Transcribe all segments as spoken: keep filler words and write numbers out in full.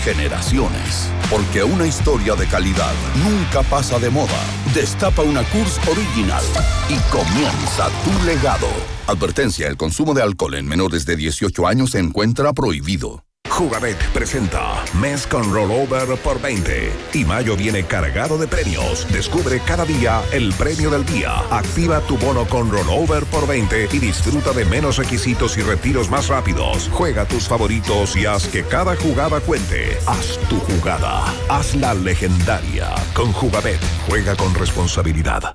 generaciones. Porque una historia de calidad nunca pasa de moda. Destapa una Coors Original y comienza tu legado. Advertencia, el consumo de alcohol en menores de dieciocho años se encuentra prohibido. Jugabet presenta Mes con Rollover por veinte. Y mayo viene cargado de premios. Descubre cada día el premio del día. Activa tu bono con Rollover por veinte y disfruta de menos requisitos y retiros más rápidos. Juega tus favoritos y haz que cada jugada cuente. Haz tu jugada. Hazla legendaria. Con Jugabet. Juega con responsabilidad.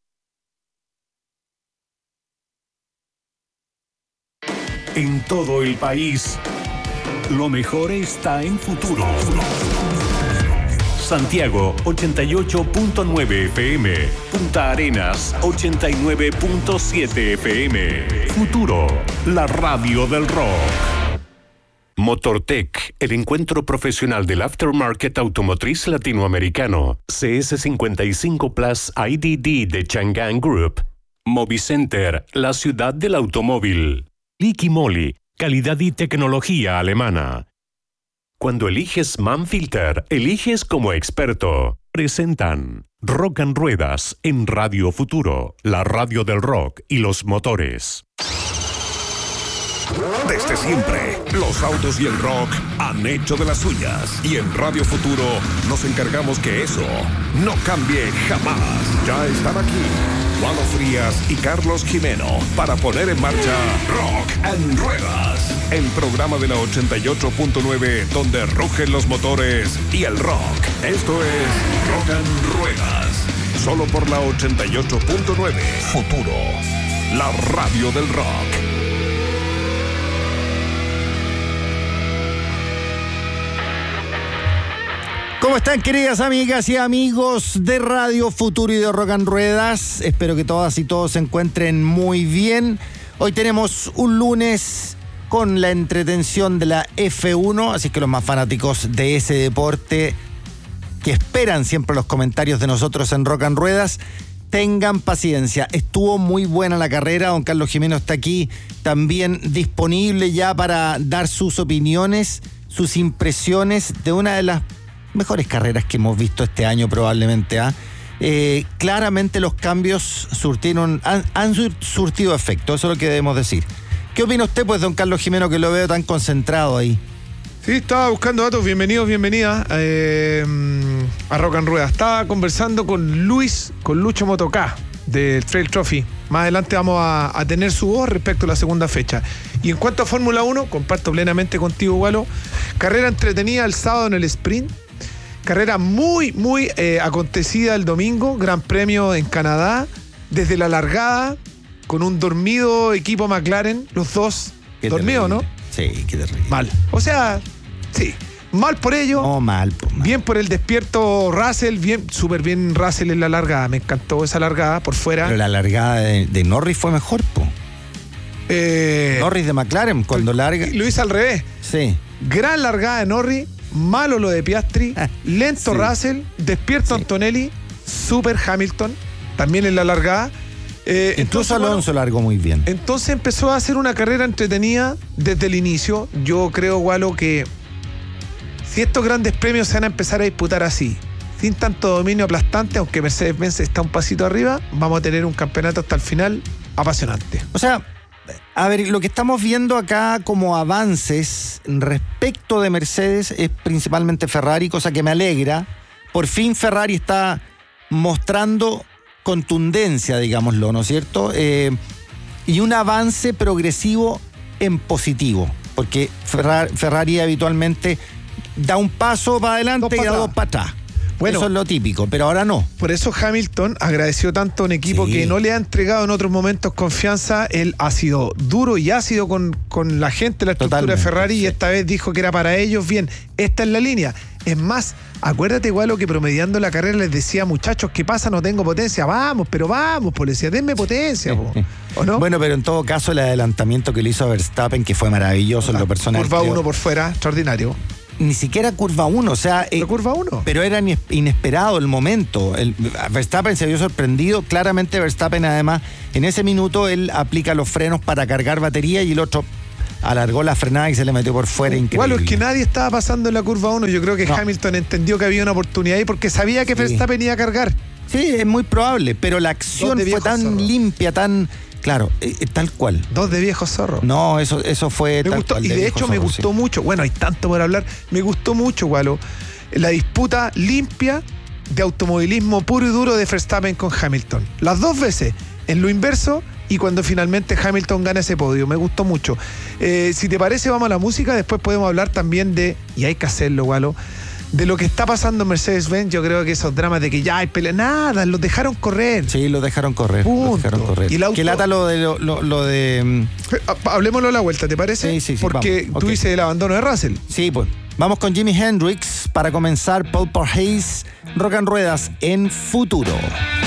En todo el país, lo mejor está en Futuro. Santiago ochenta y ocho punto nueve F M, Punta Arenas ochenta y nueve punto siete F M. Futuro, la radio del rock. Motortech, el encuentro profesional del aftermarket automotriz latinoamericano. C S cincuenta y cinco Plus I D D de Chang'an Group. Movicenter, la ciudad del automóvil. Liqui Moly, calidad y tecnología alemana. Cuando eliges Manfilter, eliges como experto. Presentan Rock and Ruedas en Radio Futuro, la radio del rock y los motores. Desde siempre, los autos y el rock han hecho de las suyas. Y en Radio Futuro nos encargamos que eso no cambie jamás. Ya están aquí Walo Frías y Carlos Jimeno para poner en marcha Rock and Ruedas, el programa de la ochenta y ocho punto nueve donde rugen los motores y el rock. Esto es Rock and Ruedas, solo por la ochenta y ocho punto nueve. Futuro, la radio del rock. ¿Cómo están, queridas amigas y amigos de Radio Futuro y de Rock and Ruedas? Espero que todas y todos se encuentren muy bien. Hoy tenemos un lunes con la entretención de la F uno, así que los más fanáticos de ese deporte que esperan siempre los comentarios de nosotros en Rock and Ruedas, tengan paciencia. Estuvo muy buena la carrera. Don Carlos Jimeno está aquí también disponible ya para dar sus opiniones, sus impresiones de una de las mejores carreras que hemos visto este año probablemente. ¿eh? Eh, claramente los cambios surtieron, han, han surtido efecto, eso es lo que debemos decir. ¿Qué opina usted, pues, don Carlos Jimeno, que lo veo tan concentrado ahí? Sí, estaba buscando datos. Bienvenidos, bienvenidas eh, a Rock and Rueda. Estaba conversando con Luis, con Lucho Motocá del Trail Trophy. Más adelante vamos a, a tener su voz respecto a la segunda fecha. Y en cuanto a Fórmula uno, comparto plenamente contigo, Walo. Carrera entretenida el sábado en el sprint. Carrera muy, muy eh, acontecida el domingo. Gran premio en Canadá. Desde la largada, con un dormido equipo McLaren. Los dos dormidos, ¿no? Sí, qué terrible. Mal. O sea, sí. Mal por ello. No, mal, pues, mal. Bien por el despierto Russell. Bien, súper bien Russell en la largada. Me encantó esa largada por fuera. Pero la largada de, de Norris fue mejor, po. Eh, Norris de McLaren, cuando larga. Lo hice al revés. Sí. Gran largada de Norris. Malo lo de Piastri, lento sí. Russell, despierto sí. Antonelli, super Hamilton, también en la largada. Eh, Incluso entonces, Alonso bueno, largó muy bien. Entonces empezó a hacer una carrera entretenida desde el inicio. Yo creo, Walo, que si estos grandes premios se van a empezar a disputar así, sin tanto dominio aplastante, aunque Mercedes-Benz está un pasito arriba, vamos a tener un campeonato hasta el final apasionante. O sea, a ver, lo que estamos viendo acá como avances respecto de Mercedes es principalmente Ferrari, cosa que me alegra. Por fin Ferrari está mostrando contundencia, digámoslo, ¿no es cierto? Eh, y un avance progresivo en positivo, porque Ferrari, Ferrari habitualmente da un paso para adelante y da dos para atrás. Bueno, eso es lo típico, pero ahora no. Por eso Hamilton agradeció tanto a un equipo sí. que no le ha entregado en otros momentos confianza. Él ha sido duro y ácido con, con la gente, la estructura Totalmente, de Ferrari, sí. y esta vez dijo que era para ellos. Bien, esta es la línea. Es más, acuérdate, igual lo que promediando la carrera les decía, muchachos, ¿qué pasa? No tengo potencia. Vamos, pero vamos, pues les decía, denme potencia, po. ¿O no? Bueno, pero en todo caso el adelantamiento que le hizo a Verstappen, que fue maravilloso en lo personal. Curva uno por fuera, extraordinario. Ni siquiera curva uno, o sea... Eh, curva uno. Pero era inesperado el momento. El, Verstappen se vio sorprendido. Claramente Verstappen, además, en ese minuto él aplica los frenos para cargar batería y el otro alargó la frenada y se le metió por fuera, increíble. Igual es que nadie estaba pasando en la curva uno. Yo creo que no. Hamilton entendió que había una oportunidad ahí porque sabía que sí. Verstappen iba a cargar. Sí, es muy probable, pero la acción fue tan zorro. limpia, tan... Claro, eh, tal cual. Dos de viejos zorros. No, eso, eso fue me tal gustó, cual. Y de, de hecho zorro, me gustó sí. mucho, bueno, hay tanto por hablar, me gustó mucho, Gualo, la disputa limpia de automovilismo puro y duro de Verstappen con Hamilton. Las dos veces, en lo inverso y cuando finalmente Hamilton gana ese podio. Me gustó mucho. Eh, si te parece, vamos a la música, después podemos hablar también de, y hay que hacerlo, Gualo, de lo que está pasando en Mercedes-Benz. Yo creo que esos dramas de que ya hay pelea, nada, los dejaron correr. Sí, los dejaron correr. Los dejaron correr. Y el auto... Qué lata lo de... Lo, lo, lo de... Hablemoslo a la vuelta, ¿te parece? Sí, sí, sí. Porque vamos. tú Okay. dices el abandono de Russell. Sí, pues. Vamos con Jimi Hendrix para comenzar Paul Parhase, Rock and Ruedas en Futuro.